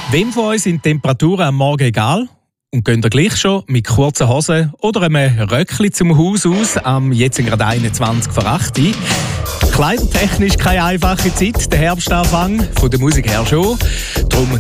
Wem von uns sind die Temperaturen am Morgen egal? Und gehen ihr gleich schon mit kurzen Hosen oder einem Röckli zum Haus aus, jetzt sind gerade 21 vor 8 Uhr? Kleidertechnisch keine einfache Zeit, der Herbstanfang, von der Musik her schon. Darum